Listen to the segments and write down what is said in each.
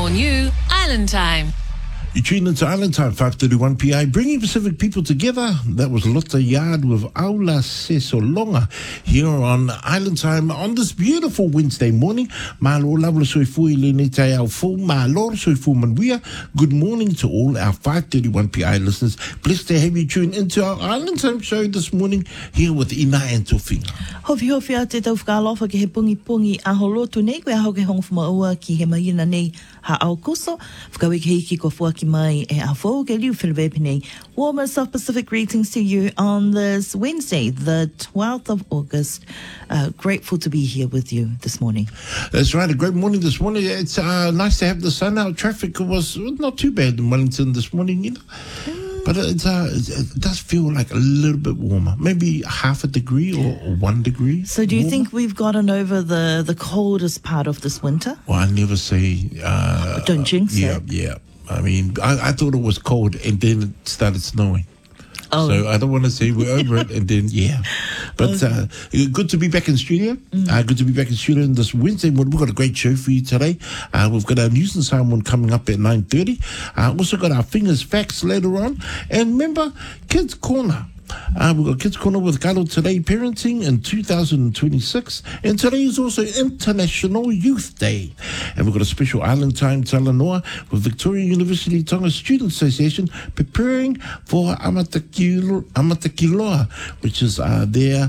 your new Island Time. You tune into Island Time, 5:31 PI, bringing Pacific people together. That was Lotta Yard with Aula Sesolonga here on Island Time on this beautiful Wednesday morning. Malo lavla soifui leneta au fu malo soifu manuia. Good morning to all our 5:31 PI listeners. Blessed to have you tune into our Island Time show this morning here with Ina and Tofinga. Hofi a te tau whakalofa ke he pungi aholotu nei koe aho ke hongfu maua ki he mahina nei ha au kuso. Whakawe ke hiki ko fuaki mai e a fo ke liu whilwepi. Warmest of Pacific greetings to you on this Wednesday, the 12th of August. Grateful to be here with you this morning. That's right, a great morning this morning. It's nice to have the sun out. Traffic was not too bad in Wellington this morning, you know. But it does feel like a little bit warmer, maybe half a degree or 1 degree. So do you warmer. think we've gotten over the coldest part of this winter? Well, I never say... Don't jinx it. Yeah. I mean, I thought it was cold and then it started snowing. Oh. So I don't want to say we're over it and then, yeah. But good to be back in studio. Good to be back in studio on this Wednesday morning. We've got a great show for you today. We've got our news and someone coming up at 9:30. Also got our fingers facts later on. And remember, Kids Corner. We've got Kids Corner with Carlo today, parenting in 2026. And today is also International Youth Day. And we've got a special Island Time Talanoa with Victoria University Tonga Student Association preparing for Amatakiloa, which is their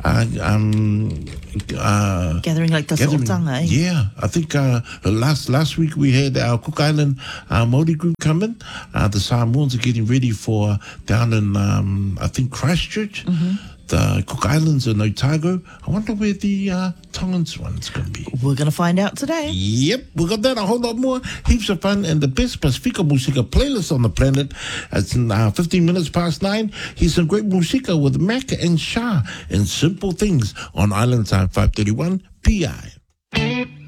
gathering like the Sultanga, eh? Yeah, I think last week we had our Cook Island Māori group come in. The Samoans are getting ready for down in, I think, Christchurch, the Cook Islands in Otago. I wonder where the Tongans one's going to be. We're going to find out today. Yep, we got that, a whole lot more, heaps of fun, and the best Pacifica Musica playlist on the planet. It's in 15 minutes past 9. Here's some great musica with Mac and Shah and Simple Things on Island Time 5:31 PI.